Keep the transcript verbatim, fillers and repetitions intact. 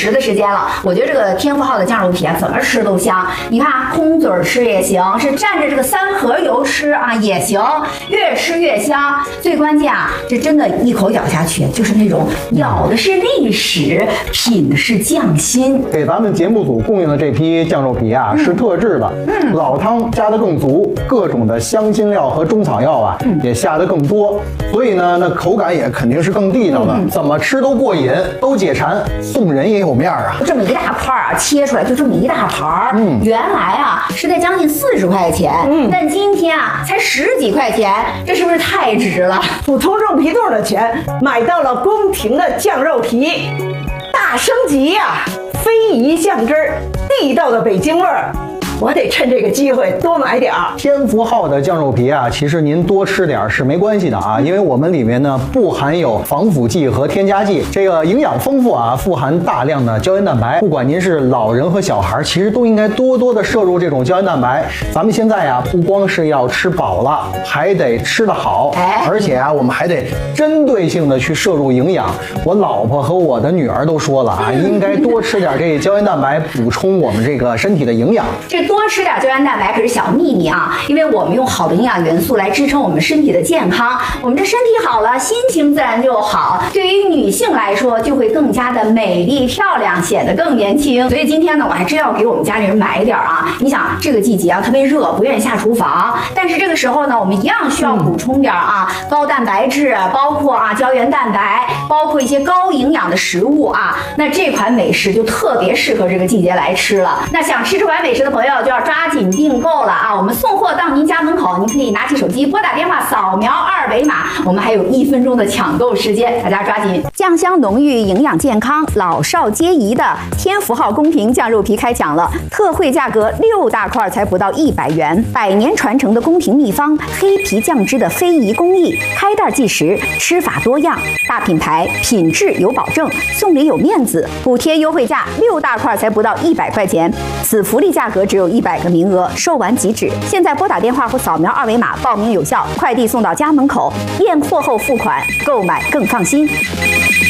时的时间了。我觉得这个天福号的酱肉皮啊，怎么吃都香。你看啊，空嘴吃也行，是蘸着这个三合油吃啊也行，越吃越香。最关键啊，这真的一口咬下去，就是那种咬的是历史，品的是匠心。 给咱们节目组供应的这批酱肉皮啊，嗯、是特制的，嗯，老汤加的更足，各种的香辛料和中草药啊，嗯、也下的更多，所以呢，那口感也肯定是更地道的，嗯、怎么吃都过瘾，都解馋，送人也有面啊。 这么一大块啊，切出来就这么一大盘儿，嗯，原来啊是在将近四十块钱，嗯，但今天啊才十几块钱，这是不是太值了？ 普通肉皮冻的钱买到了宫廷的酱肉皮，大升级呀、啊！非遗酱汁儿，地道的北京味儿。我得趁这个机会多买点儿。 天福号的酱肉皮啊，其实您多吃点是没关系的啊，因为我们里面呢不含有防腐剂和添加剂，这个营养丰富啊，富含大量的胶原蛋白。不管您是老人和小孩，其实都应该多多的摄入这种胶原蛋白。咱们现在啊，不光是要吃饱了，还得吃得好，而且啊，我们还得针对性的去摄入营养。我老婆和我的女儿都说了啊，应该多吃点这胶原蛋白，补充我们这个身体的营养。 这多吃点胶原蛋白可是小秘密啊，因为我们用好的营养元素来支撑我们身体的健康，我们这身体好了，心情自然就好。对于女性来说，就会更加的美丽漂亮，显得更年轻。所以今天呢，我还真要给我们家里人买点啊。你想这个季节啊，特别热，不愿意下厨房，但是这个时候呢，我们一样需要补充点啊，高蛋白质，包括啊胶原蛋白，包括一些高营养的食物啊。那这款美食就特别适合这个季节来吃了。那想吃这款美食的朋友就要抓紧订购了啊！我们送货到您家门口，您可以拿起手机拨打电话，扫描二维码，我们还有一分钟的抢购时间，大家抓紧！酱香浓郁，营养健康，老少皆宜的天福号宫廷酱肉皮开抢了，特惠价格六大块才不到一百元，百年传承的宫廷秘方，黑皮酱汁的非遗工艺，开袋即食，吃法多样，大品牌，品质有保证，送礼有面子，补贴优惠价六大块才不到一百块钱，此福利价格只有一百个名额，售完即止。现在拨打电话或扫描二维码报名有效，快递送到家门口，验货后付款，购买更放心。